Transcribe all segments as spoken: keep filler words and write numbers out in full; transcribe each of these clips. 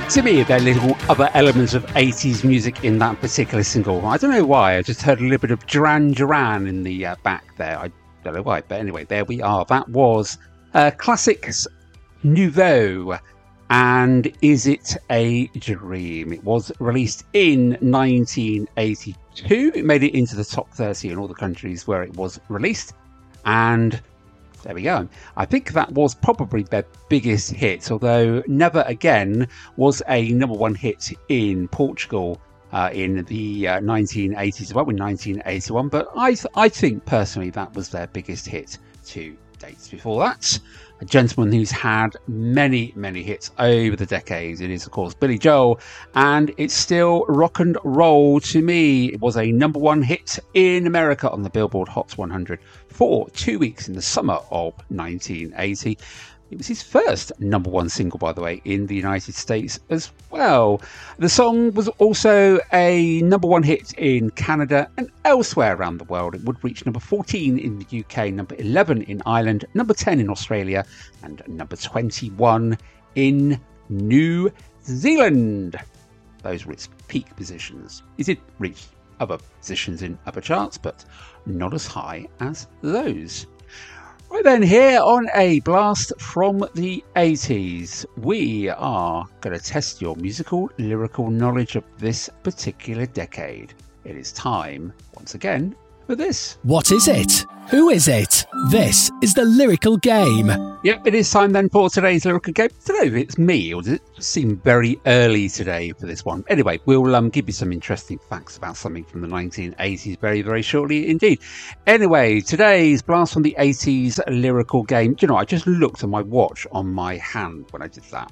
To me, there are little other elements of eighties music in that particular single. I don't know why, I just heard a little bit of Duran Duran in the uh, back there. I don't know why, but anyway, there we are. That was uh, Classics Nouveau and Is It a Dream? It was released in nineteen eighty-two. It made it into the top thirty in all the countries where it was released. And there we go. I think that was probably their biggest hit, although Never Again was a number one hit in Portugal uh, in the uh, nineteen eighties, well, in nineteen eighty-one. But I, th- I think personally that was their biggest hit to date. Before that, a gentleman who's had many, many hits over the decades. It is, of course, Billy Joel, and it's still rock and roll to me. It was a number one hit in America on the Billboard Hot one hundred for two weeks in the summer of nineteen eighty. It was his first number one single, by the way, in the United States as well. The song was also a number one hit in Canada and elsewhere around the world. It would reach number fourteen in the U K, number eleven in Ireland, number ten in Australia, and number twenty-one in New Zealand. Those were its peak positions. It did reach other positions in other charts, but not as high as those. Right then, here on A Blast from the eighties, we are going to test your musical, lyrical knowledge of this particular decade. It is time, once again, for this. What is it? Who is it? This is the Lyrical Game. Yep, it is time then for today's Lyrical Game. Today it's me, or does it seem very early today for this one? Anyway, we'll um, give you some interesting facts about something from the nineteen eighties very, very shortly indeed. Anyway, today's Blast from the eighties Lyrical Game. Do you know, I just looked at my watch on my hand when I did that.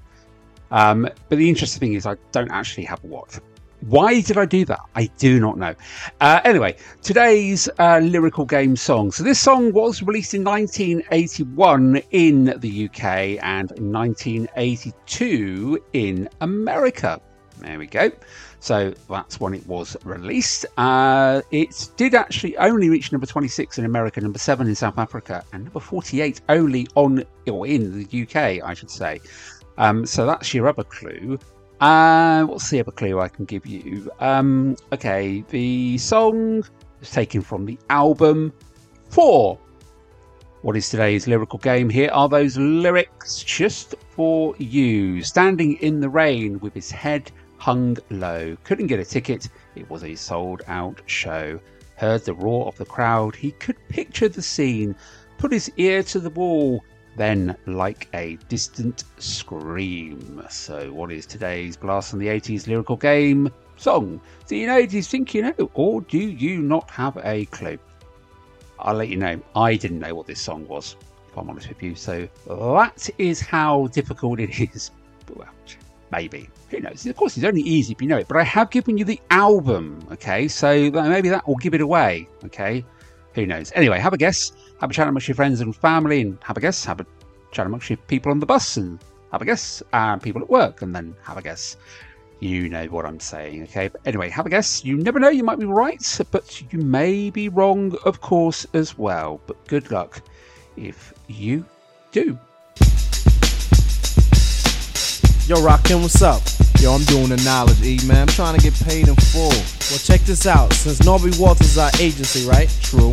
Um, but the interesting thing is I don't actually have a watch. Why did I do that? I do not know. Uh, anyway, today's uh, Lyrical Game song. So this song was released in nineteen eighty-one in the U K and nineteen eighty-two in America. There we go. So that's when it was released. Uh, it did actually only reach number twenty-six in America, number seven in South Africa, and number forty-eight only on or in the U K, I should say. Um, so that's your other clue. Uh, what's the other clue I can give you? Um, okay, the song is taken from the album Four. What is today's Lyrical Game? Here are those lyrics just for you. Standing in the rain with his head hung low. Couldn't get a ticket. It was a sold-out show. Heard the roar of the crowd. He could picture the scene. Put his ear to the wall. Then, like a distant scream. So, what is today's Blast from the eighties Lyrical Game song? Do you know, do you think you know, or do you not have a clue? I'll let you know. I didn't know what this song was, if I'm honest with you. So, that is how difficult it is. Well, maybe. Who knows? Of course, it's only easy if you know it. But I have given you the album, okay? So, maybe that will give it away, okay? Who knows? Anyway, have a guess. Have a chat amongst your friends and family and have a guess. Have a chat amongst your people on the bus and have a guess. And people at work and then have a guess. You know what I'm saying, okay? But anyway, have a guess. You never know. You might be right, but you may be wrong, of course, as well. But good luck if you do. Yo, Rakim, what's up? Yo, I'm doing the Knowledge E, man. I'm trying to get paid in full. Well, check this out. Since Norby Walters is our agency, right? True.